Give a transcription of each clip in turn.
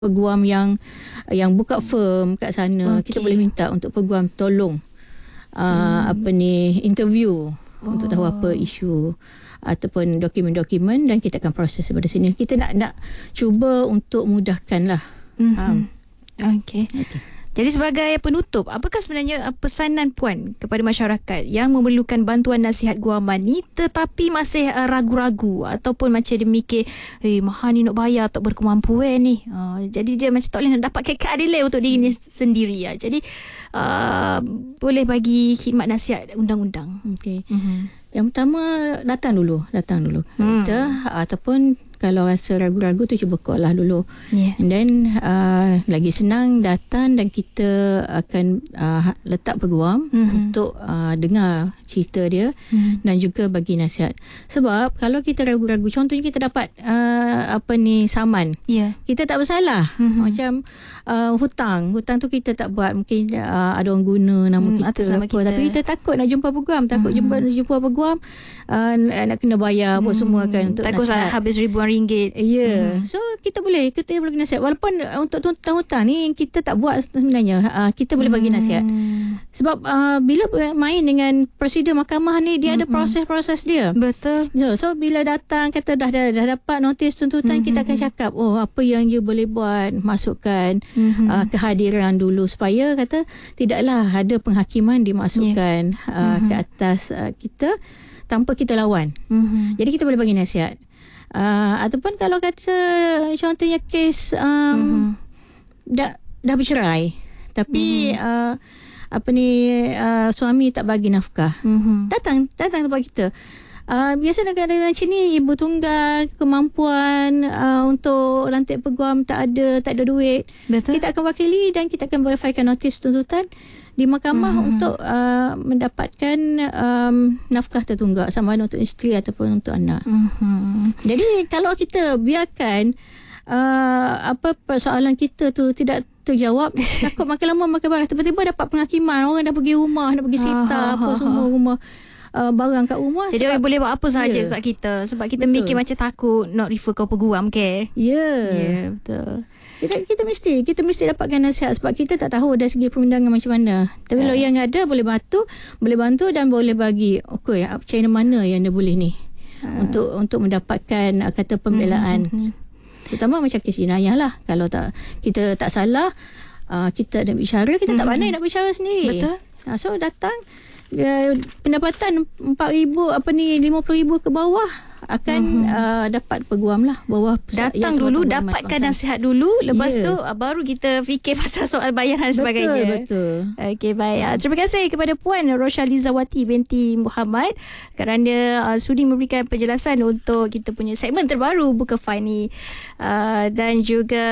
peguam yang buka firm kat sana, kita boleh minta untuk peguam tolong interview untuk tahu apa isu ataupun dokumen-dokumen, dan kita akan proses daripada sini. Kita nak cuba untuk mudahkan lah. Okey. Jadi sebagai penutup, apakah sebenarnya pesanan Puan kepada masyarakat yang memerlukan bantuan nasihat guaman ni tetapi masih ragu-ragu ataupun macam dia mikir, mahal ni nak bayar tak berkemampuan ni. Jadi dia macam tak boleh nak dapat keadilan untuk diri sendiri. Jadi boleh bagi khidmat nasihat undang-undang. Okey. Yang pertama, datang dulu. Kita ataupun kalau rasa ragu-ragu tu cuba call lah dulu. And then lagi senang datang dan kita akan letak peguam untuk dengar cerita dia dan juga bagi nasihat. Sebab kalau kita ragu-ragu, contohnya kita dapat saman. Kita tak bersalah. Macam hutang tu kita tak buat, mungkin ada orang guna nama kita, tapi kita takut nak jumpa peguam, jumpa peguam, nak kena bayar apa semua kan untuk takut nasihat. Habis ribuan ringgit. So kita boleh nasihat. Walaupun untuk hutang ni kita tak buat sebenarnya, kita boleh bagi nasihat. Sebab bila main dengan prosedur mahkamah ni, dia ada proses-proses dia. Betul. So bila datang kata dah dapat notis tuntutan, kita akan cakap apa yang you boleh buat, masukkan kehadiran dulu supaya kata tidaklah ada penghakiman dimasukkan ke atas kita tanpa kita lawan. Jadi kita boleh bagi nasihat. Ataupun kalau kata contohnya kes dah bercerai tapi suami tak bagi nafkah, datang tempat kita. Biasa negara macam ni, ibu tunggal, kemampuan untuk lantik peguam tak ada duit. Betul. Kita akan wakili dan kita akan verifykan notis tuntutan di mahkamah untuk mendapatkan nafkah tertunggak, sama ada untuk isteri ataupun untuk anak. Jadi kalau kita biarkan persoalan kita tu tidak terjawab, takut makin lama makin banyak. Tiba-tiba dapat penghakiman, orang dah pergi rumah, dah pergi sita semua rumah, barang kat rumah. Jadi orang boleh buat apa sahaja kat kita, sebab kita mikir macam takut nak refer ke peguam ke. Betul. Kita mesti dapatkan nasihat, sebab kita tak tahu dari segi perundangan macam mana. Tapi lawyer yang ada boleh bantu dan boleh bagi macam mana yang dia boleh ni untuk mendapatkan kata pembelaan. Terutama macam kes jenayah lah. Kalau kita tak salah, kita nak bicara, kita tak pandai nak bicara sendiri. Betul. So datang, pendapatan 4,000 50,000 ke bawah akan dapat peguam lah. Datang dulu, dapatkan nasihat dulu, lepas tu baru kita fikir pasal soal bayaran dan sebagainya. Betul. Okey, baik. Terima kasih kepada Puan Roshalizawati binti Muhammad kerana sudi memberikan penjelasan untuk kita punya segmen terbaru Buka File ni. Dan juga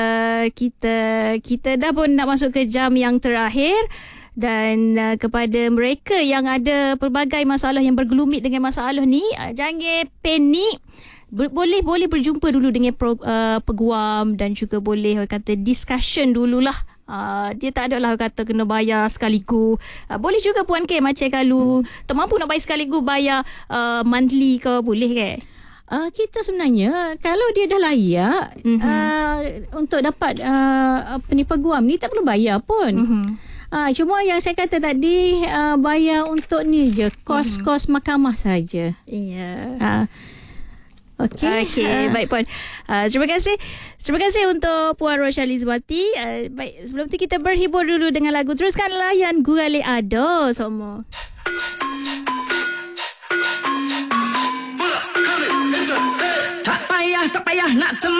kita dah pun nak masuk ke jam yang terakhir. Dan kepada mereka yang ada pelbagai masalah yang bergelumit dengan masalah ni, jangan panik. Boleh berjumpa dulu dengan peguam dan juga boleh kata discussion dululah. Dia tak adalah kata kena bayar sekaligus. Boleh juga Puan ke, macam kalau termampu nak bayar sekaligus, bayar monthly ke, boleh ke? Kita sebenarnya kalau dia dah layak untuk dapat peguam ni, tak perlu bayar pun. Cuma yang saya kata tadi, bayar untuk ni je, kos mahkamah saja. Okey, baik Puan. Terima kasih untuk Puan Roshalizawati. Baik, sebelum tu kita berhibur dulu dengan lagu. Teruskan layan Gurale Ado semua. Tak payah nak